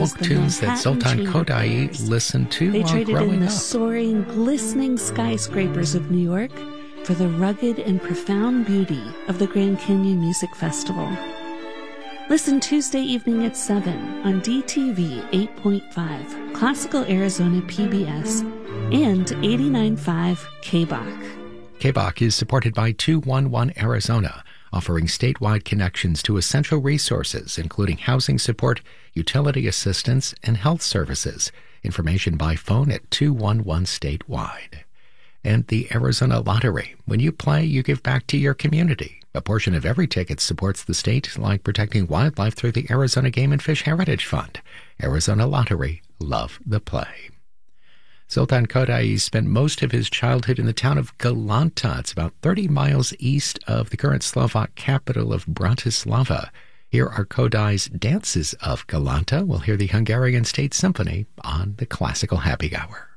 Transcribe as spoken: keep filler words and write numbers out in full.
folk the tunes that Manhattan Zoltan Chamber Kodály Players. listened to They while traded growing in the up. soaring, glistening skyscrapers of New York for the rugged and profound beauty of the Grand Canyon Music Festival. Listen Tuesday evening at seven on D T V eight point five, Classical Arizona P B S, and eighty-nine point five K B O C. K B O C is supported by two one one Arizona, offering statewide connections to essential resources, including housing support, utility assistance, and health services. Information by phone at two one one statewide. And the Arizona Lottery. When you play, you give back to your community. A portion of every ticket supports the state, like protecting wildlife through the Arizona Game and Fish Heritage Fund. Arizona Lottery. Love the play. Zoltan Kodály spent most of his childhood in the town of Galanta. It's about thirty miles east of the current Slovak capital of Bratislava. Here are Kodály's Dances of Galanta. We'll hear the Hungarian State Symphony on the Classical Happy Hour.